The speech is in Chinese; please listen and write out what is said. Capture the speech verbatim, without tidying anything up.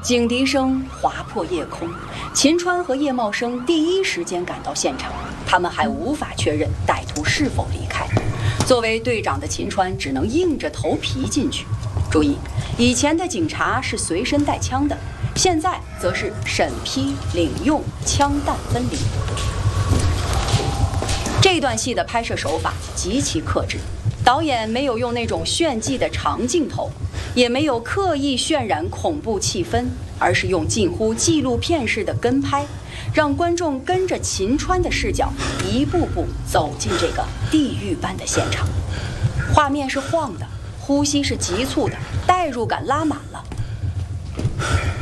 警笛声划破夜空，秦川和叶茂生第一时间赶到现场，他们还无法确认歹徒是否离开。作为队长的秦川只能硬着头皮进去。注意，以前的警察是随身带枪的，现在则是审批领用，枪弹分离。这段戏的拍摄手法极其克制，导演没有用那种炫技的长镜头，也没有刻意渲染恐怖气氛，而是用近乎纪录片式的跟拍，让观众跟着秦川的视角一步步走进这个地狱般的现场。画面是晃的，呼吸是急促的，代入感拉满了。